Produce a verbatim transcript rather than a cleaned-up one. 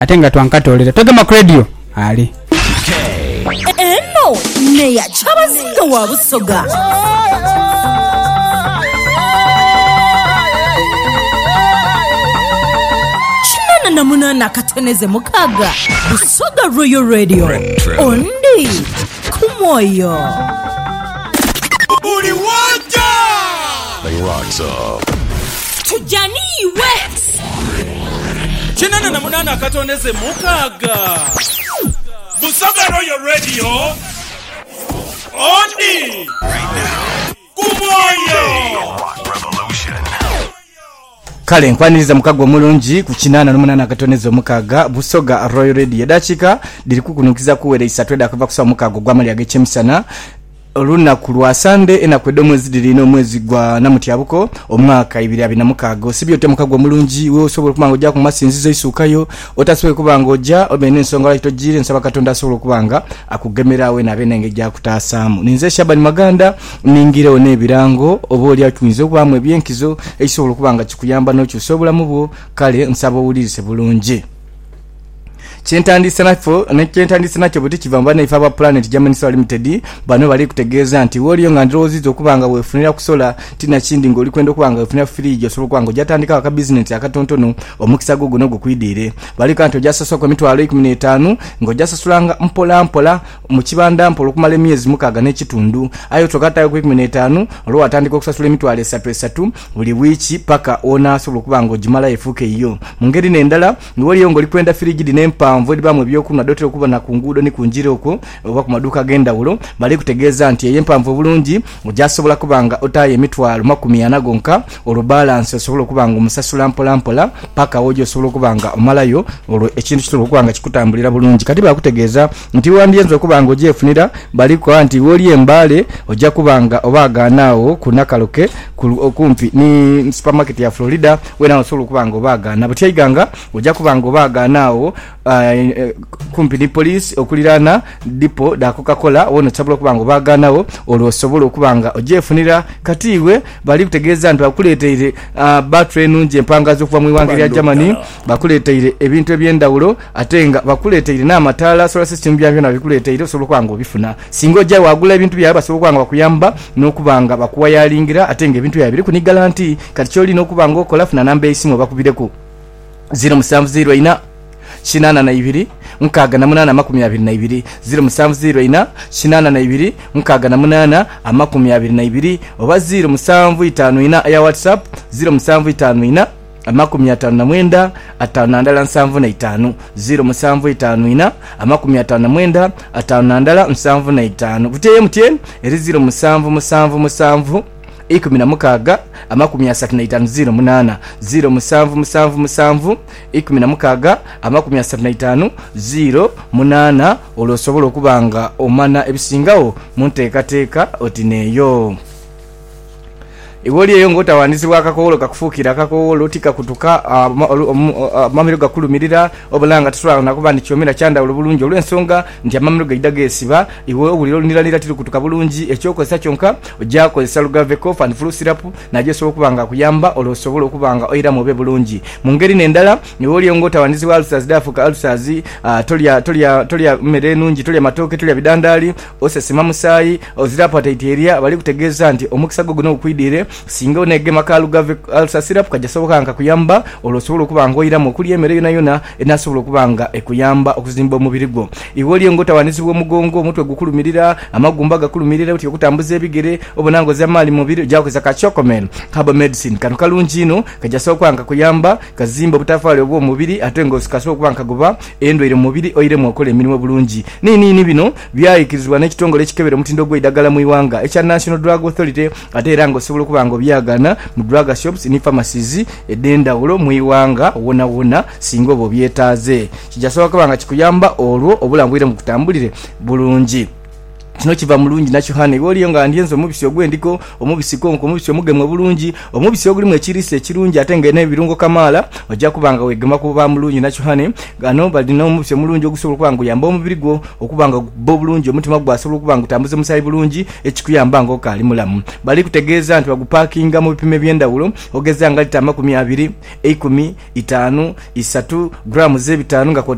atenga twankatolera togema ku radio ali eno ne ya chabazinga wa Busoga chinana na munana kateneze mukaga Busoga Royal Radio ondi kumoyo uli waja they rocks up tujani Wex chinana na munana katoneze mukaga Busoga Royal Radio ondi right now kumoyo revolution. Kale nkwaniriza mukago mulungi ku kinana n'omunana akatoneza mukaga Busoga Royal Radio dachika diri kukunukiza kuwera isatweda akava kusaba mukago gwamali agechemisana olunaku lwa Sunday enakwedo mwezi dirino mwezi gwa namutyabuko omwaka ibiri abiri na mukago sibyo temukagwa mulungi we osobola kubanga ojja ku masinzizo isukayo otasobola kubanga ojja obene ensonga lito jire nsaba katonda asobola kubanga akugemera we nabenenge jja kutasamu ninze Shabani Maganda ningire one birango oboli atunze kubamwe byenkizo ekisobola kubanga kikuyamba no kyusobola mubwo kale nsaba owulirize bulungi Chentandisa nafo ne chentandisa nacho buti kivamba ne ifaba Planet Germany Solar Limited bano bali kutegeeza nti woliyo nga ndrozi okubanga wefunira kusola tina chindi ngoli kwenda kubanga wefunira fridge osolo kwango jatandika ka business akatontono omukisa gogo no gukwidire bali kanto jasaswa kwa mitwalo ikumi na ttaano ngo jasasulanga mpola mpola mu kibanda mpolo kumala emyezi mukaga ne kitundu ayo tokata ku ikumi na ttaano olwo atandika okusasula emitwalo esatu esatu buli wiki paka ona asolo kubanga ojimala efuke iyo mungeri nendala woliyo ngoli kwenda fridge dinempa mvodi bamwe byokuna dotero kuba na kungudo ni kunjire okwo oba ku maduka genda wulo bali kutegeeza nti eyempamvu bulungi ojasobola kubanga otaye emitwalo makumi ana gonka olo balance osobola kubanga omusasula mpola mpola paka wojo osobola kubanga omalayo olo ekintu kitobola kubanga kikutambulira bulungi kati bakutegeeza nti wandyenzo kubanga ojefunira bali ko anti woli embale ojja kubanga obaga naawo kunakaloke okumpi ni supermarket ya Florida wena osobola kubanga obaga na butyaiganga ojja kubanga obaga naawo uh, kumpi ni police okulirana dipo da Coca-Cola wono tabula kubanga baganawo olwosobola okubanga ojefunira katiwe bali kutegeeza nti bakuleteire uh, battery nunje empangazo kuva mu iwanga lya Germany bakuleteire ebintu ebyendawulo atenga bakuleteire na matala solar system byabyo na bikuleteire osobola kubanga obifuna singo jja wagula ebintu byabo basobola kubanga bakuyamba n'okubanga bakuwa yalingira atenga ebintu byabyo kuni guarantee kati kyoli n'okubanga okola funa namba esimu bakubireko zero seven zero ina Shinana na ibiri mkaga na munana makumi abiri na ibiri zero musanvu zero ina shinana na ibiri mkaga na munana amakumi abiri na ibiri oba zero musanvu itanu ina ya WhatsApp zero musanvu itanu ina amakumi atanu na mwenda atanu na ndala nsanvu na itanu zero musanvu itanu ina amakumi atanu na mwenda atanu na ndala nsanvu na itanu buteye mtien eri zero musanvu musanvu musanvu ikumi na mukaga amakumi asatu na itaano zero munana zero musanvu musanvu musanvu ikumi na mukaga amakumi asatu na itaano zero munana olosobola okubanga omana ebisingawo munteekateeka otineyo Iwoli eyo ngota wanizibwa akakolo kakufukira akakolo tika kutuka mamiro gakulumirira obulanga tusula nakuba ni kyomera kyanda bulungi olwensonga nti amamiro gaidaga esiba iwe obuliro niralira tiri kutuka bulungi ekyoko sakyonka ojako esalugave cough and flu syrup naje so kubanga kuyamba olosobola okubanga oira mobe bulungi mungeri nendala iwoli ngota wanizibwa ulcers dafuka ulcers uh, tolya tolya tolya mmere nungi tolya matoke tolya bidandali osesema musayi ozirapa taiteria bali kutegeeza nti omukisa gogo no kwidire singa onege makalu gave ulcer syrup kajasoboka nka kuyamba olosobola kubanga oyira mu kuli emere yona yona enasobola kubanga ekuyamba okuzimba omubiri gwo iwoli ngota wanizibwa mugongo omutwe gukulumirira amagumba gakulumirira uti okutambuza ebigere obonango za mali mubiri jakoza ka chocomel herbal medicine kanu kalungi no kajasoboka nka kuyamba kazimba butafali obwo omubiri atengo sikasoboka kubanga goba endo ire mubiri oyire mu okole emirimo bulungi nini ni bino byayikizwa n'ekitongole ekikebera mutindo gwe idagala mu iwanga echa National Drug Authority ate erango sobola kubanga byagana mu drug shops ni pharmacies edenda ulo muiwanga wona wona singo bo byetaze kijasoboka kubanga kikuyamba olwo obulambwire mu kutambulire bulungi kino kiva mulungi nakyo hane woliyo nga ndyenzo omubisi ogwendiko omubisi konko omubisi omugemwe bulungi omubisi ogulimu ekirise ekirungi atenge n'ebirungo kamala ojja kubanga wegema kuba mulungi nakyo hane gano balina omubisi omulungi ogusobola kubanga yamba omubiri gwo okubanga bo bulungi omutima gwo asobola kubanga utambuze musayi bulungi ekikuyamba ngo kali mulamu bali kutegeeza nti bagupakinga mu bipime byendawulo ogeza nga lita makumi abiri ikumi itaano isatu grams z'ebitaano nga